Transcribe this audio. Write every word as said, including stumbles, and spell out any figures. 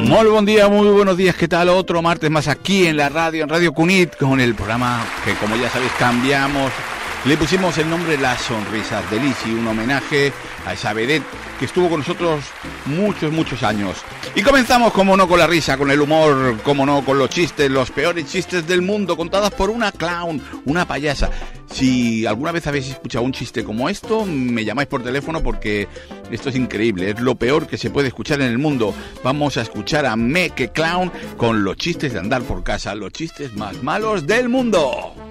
Muy buen día, muy buenos días, ¿qué tal? Otro martes más aquí en la radio, en Radio Cunit, con el programa que, como ya sabéis, cambiamos. Le pusimos el nombre Las Sonrisas de Lisi, un homenaje a esa vedette que estuvo con nosotros muchos, muchos años. Y comenzamos, como no, con la risa, con el humor, como no, con los chistes, los peores chistes del mundo, contadas por una clown, una payasa. Si alguna vez habéis escuchado un chiste como esto, me llamáis por teléfono porque esto es increíble, es lo peor que se puede escuchar en el mundo. Vamos a escuchar a Me que Clown con los chistes de andar por casa, los chistes más malos del mundo.